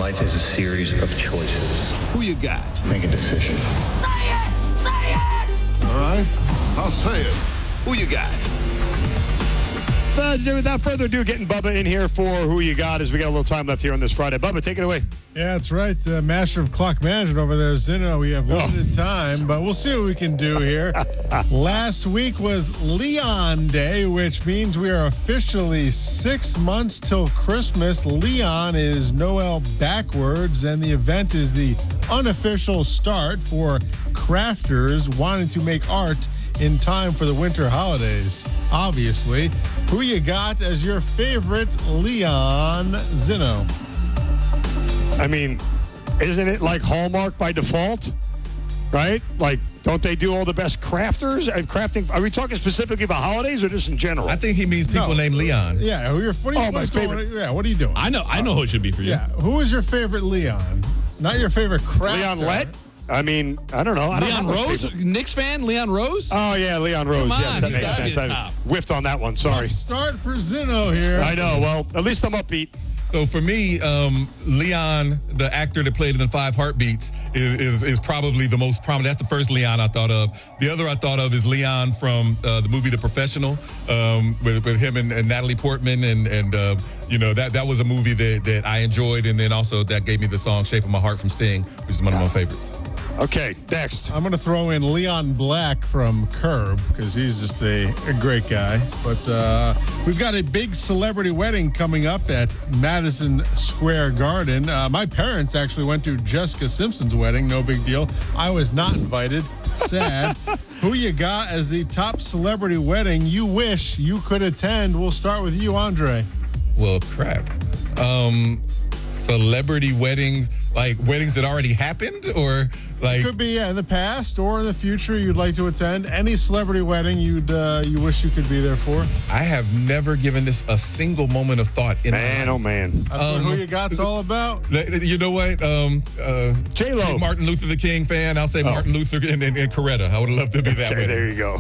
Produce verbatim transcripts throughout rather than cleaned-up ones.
Life is a series of choices. Who you got? Make a decision. Say it! Say it! All right, I'll say it. Who you got? So, without further ado, getting Bubba in here for Who You Got as we got a little time left here on this Friday. Bubba, take it away. Yeah, that's right. Uh, Master of Clock Management over there, Zeno. We have limited oh. time, but we'll see what we can do here. Last week was Leon Day, which means we are officially six months till Christmas. Leon is Noel backwards, and the event is the unofficial start for crafters wanting to make art in time for the winter holidays, obviously. Who you got as your favorite Leon Zeno? I mean, isn't it like Hallmark by default? Right? Like, don't they do all the best crafters? Uh, crafting? Are we talking specifically about holidays or just in general? I think he means people No. named Leon. Yeah, who your what are you, Oh, my what's going- favorite. Yeah, what are you doing? I know. I know who it should be for you. Yeah, who is your favorite Leon? Not your favorite crafter. Leon Lett? I mean, I don't know. I don't Leon know Rose, Knicks fan. Leon Rose. Oh, yeah, Leon Rose. Come Yes, on, that he's makes gotta be sense. the I top. whiffed on that one. Sorry. Start for Zeno here. I know. Well, at least I'm upbeat. So for me, um, Leon, the actor that played in the Five Heartbeats, is, is is probably the most prominent. That's the first Leon I thought of. The other I thought of is Leon from uh, the movie The Professional, um, with, with him and, and Natalie Portman, and and uh, you know that that was a movie that that I enjoyed, and then also that gave me the song "Shape of My Heart" from Sting, which is one of my favorites. Okay, next. I'm going to throw in Leon Black from Curb because he's just a, a great guy. But uh, we've got a big celebrity wedding coming up at Madison Square Garden. Uh, my parents actually went to Jessica Simpson's wedding. No big deal. I was not invited. Sad. Who you got as the top celebrity wedding you wish you could attend? We'll start with you, Andre. Well, crap. Um, celebrity weddings, like weddings that already happened, or like Could be yeah, in the past or in the future you'd like to attend. Any celebrity wedding you'd uh, you wish you could be there for. I have never given this a single moment of thought. In Man, my oh, life. man. That's Um, what Who You Got's all about. You know what? Um, uh, J-Lo. Martin Luther the King fan. I'll say Oh. Martin Luther and, and, and Coretta. I would love to be that Okay, way. there you go.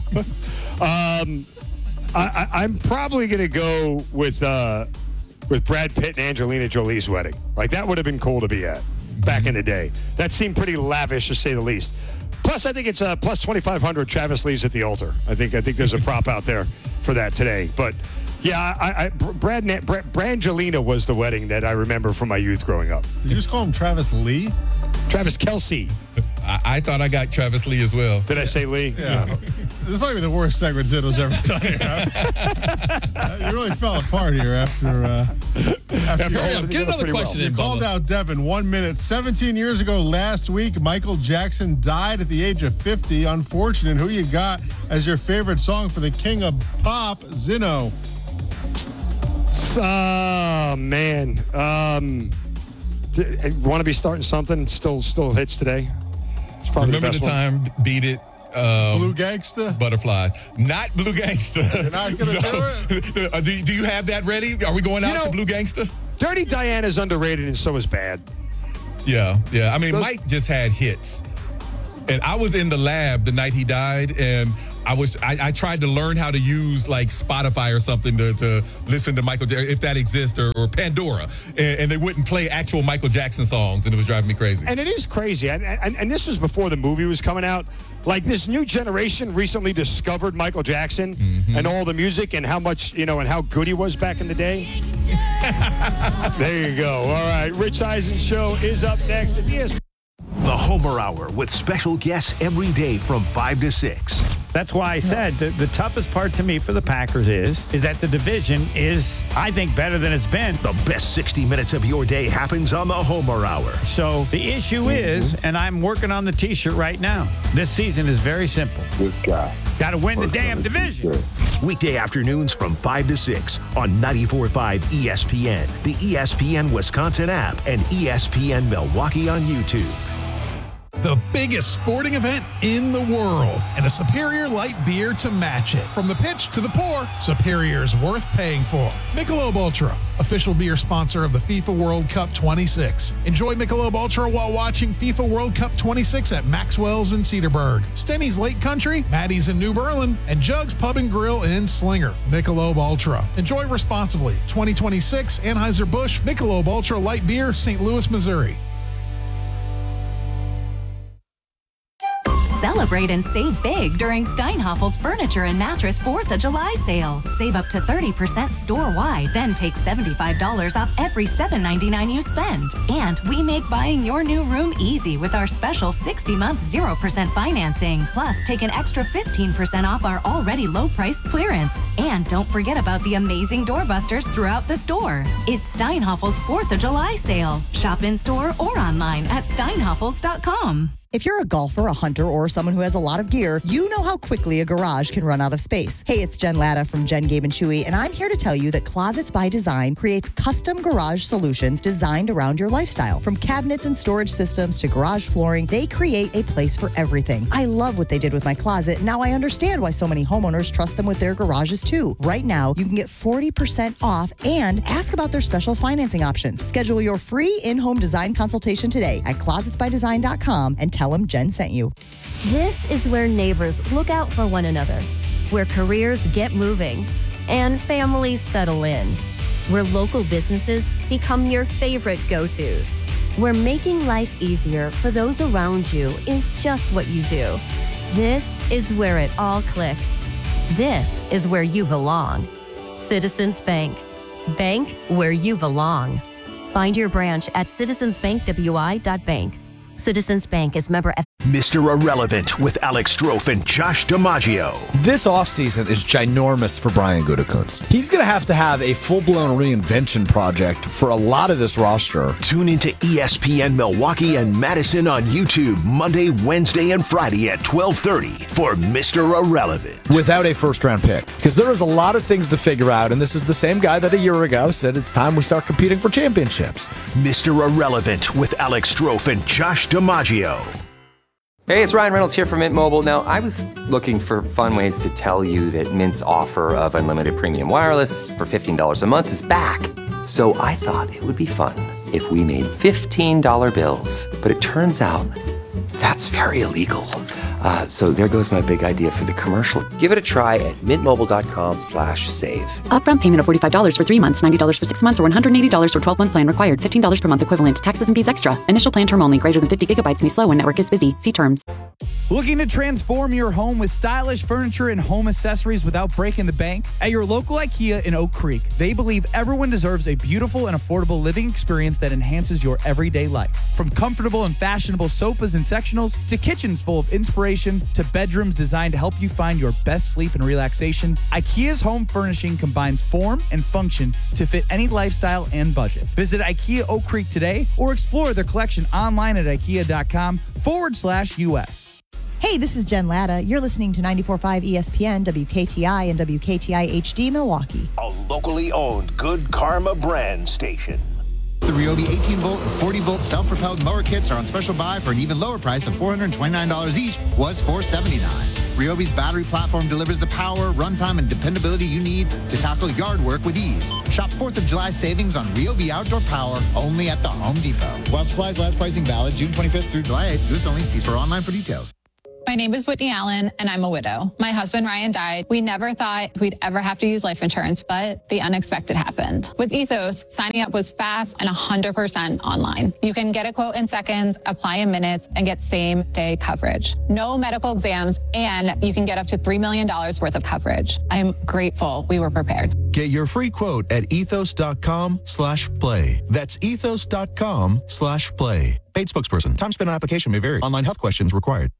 um, I, I, I'm probably going to go with uh, with Brad Pitt and Angelina Jolie's wedding. Like, that would have been cool to be at back in the day. That seemed pretty lavish, to say the least. Plus, I think it's uh, plus twenty-five hundred Travis leaves at the altar. I think I think there's a prop out there for that today. But, yeah, I, I, Brad, Brad Brangelina was the wedding that I remember from my youth growing up. Did you just call him Travis Lee? Travis Kelce. I, I thought I got Travis Lee as well. Did I say Lee? Yeah. This is probably the worst segment Zito's ever done here. Huh? You really fell apart here after uh, after, After you, all, I Get think that was another pretty question well. in, you called Bubba. out Devin. One minute. seventeen years ago last week, Michael Jackson died at the age of fifty. Unfortunate. Who you got as your favorite song for the king of pop, Zeno? Oh, man. Um, want to be starting something? Still still hits today. It's probably Remember the the best one. time? Beat It. Um, Blue Gangsta? Butterflies. Not Blue Gangsta. You're not going to do it? Uh, do, do you have that ready? Are we going out You know- to Blue Gangsta? Dirty Diana is underrated, and so is Bad. Yeah, yeah. I mean, Those- Mike just had hits. And I was in the lab the night he died, and I was I, I tried to learn how to use like Spotify or something to, to listen to Michael Jackson, if that exists, or, or Pandora, and, and they wouldn't play actual Michael Jackson songs, and it was driving me crazy. And it is crazy. And, and, and this was before the movie was coming out. Like, this new generation recently discovered Michael Jackson Mm-hmm. and all the music and how much, you know, and how good he was back in the day. There you go. All right. Rich Eisen Show is up next at E S P N. The Homer Hour with special guests every day from five to six. That's why I said the, the toughest part to me for the Packers is is that the division is, I think, better than it's been. The best sixty minutes of your day happens on the Homer Hour. So the issue is, and I'm working on the T-shirt right now, this season is very simple. This guy. Got to win the damn division. Weekday afternoons from five to six on ninety-four point five E S P N, the E S P N Wisconsin app, and E S P N Milwaukee on YouTube. the biggest sporting event in the world, and a Superior light beer to match it. From the pitch to the pour, Superior's worth paying for. Michelob Ultra, official beer sponsor of the FIFA World Cup twenty-six. Enjoy Michelob Ultra while watching FIFA World Cup twenty-six at Maxwell's in Cedarburg, Stenny's Lake Country, Maddie's in New Berlin, and Jugs Pub and Grill in Slinger. Michelob Ultra. Enjoy responsibly. twenty twenty-six Anheuser-Busch Michelob Ultra Light Beer, Saint Louis, Missouri. Celebrate and save big during Steinhaffel's Furniture and Mattress fourth of July sale. Save up to thirty percent store-wide, then take seventy-five dollars off every seven ninety-nine you spend. And we make buying your new room easy with our special sixty month zero percent financing. Plus, take an extra fifteen percent off our already low-priced clearance. And don't forget about the amazing doorbusters throughout the store. It's Steinhaffel's fourth of July sale. Shop in-store or online at steinhaffels dot com. If you're a golfer, a hunter, or someone who has a lot of gear, you know how quickly a garage can run out of space. Hey, it's Jen Latta from Jen, Gabe, and Chewy, and I'm here to tell you that Closets by Design creates custom garage solutions designed around your lifestyle. From cabinets and storage systems to garage flooring, they create a place for everything. I love what they did with my closet. Now I understand why so many homeowners trust them with their garages too. Right now, you can get forty percent off and ask about their special financing options. Schedule your free in-home design consultation today at closets by design dot com and tell them Jen sent you. This is where neighbors look out for one another, where careers get moving, and families settle in, where local businesses become your favorite go-tos, where making life easier for those around you is just what you do. This is where it all clicks. This is where you belong. Citizens Bank. Bank where you belong. Find your branch at citizens bank w i dot bank. Citizens Bank is member F. Mister Irrelevant with Alex Strofe and Josh DiMaggio. This offseason is ginormous for Brian Gutekunst. He's going to have to have a full-blown reinvention project for a lot of this roster. Tune into E S P N Milwaukee and Madison on YouTube Monday, Wednesday, and Friday at twelve thirty for Mister Irrelevant. Without a first-round pick. Because there is a lot of things to figure out, and this is the same guy that a year ago said it's time we start competing for championships. Mister Irrelevant with Alex Strofe and Josh DiMaggio. Hey, it's Ryan Reynolds here from Mint Mobile. Now, I was looking for fun ways to tell you that Mint's offer of unlimited premium wireless for fifteen dollars a month is back. So I thought it would be fun if we made fifteen dollar bills. But it turns out that's very illegal. Uh, so there goes my big idea for the commercial. Give it a try at mintmobile.com slash save. Upfront payment of forty-five dollars for three months, ninety dollars for six months, or one hundred eighty dollars for twelve-month plan required. fifteen dollars per month equivalent. Taxes and fees extra. Initial plan term only. Greater than fifty gigabytes may slow when network is busy. See terms. Looking to transform your home with stylish furniture and home accessories without breaking the bank? At your local IKEA in Oak Creek, they believe everyone deserves a beautiful and affordable living experience that enhances your everyday life. From comfortable and fashionable sofas and sectionals, to kitchens full of inspiration, to bedrooms designed to help you find your best sleep and relaxation, IKEA's home furnishing combines form and function to fit any lifestyle and budget. Visit IKEA Oak Creek today or explore their collection online at ikea.com forward slash US. Hey, this is Jen Latta. You're listening to ninety-four point five E S P N, W K T I, and W K T I H D Milwaukee. A locally owned Good Karma brand station. The Ryobi eighteen volt and forty volt self-propelled mower kits are on special buy for an even lower price of four hundred twenty-nine dollars each, was four hundred seventy-nine dollars. Ryobi's battery platform delivers the power, runtime, and dependability you need to tackle yard work with ease. Shop fourth of July savings on Ryobi Outdoor Power only at the Home Depot. While supplies last, pricing valid June twenty-fifth through July eighth. Use only. See store online for details. My name is Whitney Allen, and I'm a widow. My husband, Ryan, died. We never thought we'd ever have to use life insurance, but the unexpected happened. With Ethos, signing up was fast and one hundred percent online. You can get a quote in seconds, apply in minutes, and get same-day coverage. No medical exams, and you can get up to three million dollars worth of coverage. I'm grateful we were prepared. Get your free quote at ethos.com slash play. That's ethos.com slash play. Paid spokesperson. Time spent on application may vary. Online health questions required.